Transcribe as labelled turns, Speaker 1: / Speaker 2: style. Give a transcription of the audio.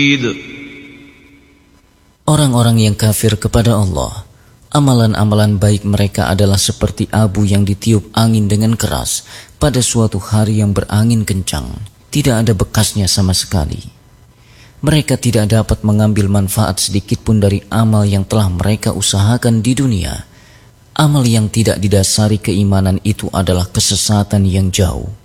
Speaker 1: Orang-orang yang kafir kepada Allah, amalan-amalan baik mereka adalah seperti abu yang ditiup angin dengan keras pada suatu hari yang berangin kencang. Tidak ada bekasnya sama sekali. Mereka tidak dapat mengambil manfaat sedikit pun dari amal yang telah mereka usahakan di dunia. Amal yang tidak didasari keimanan itu adalah kesesatan yang jauh.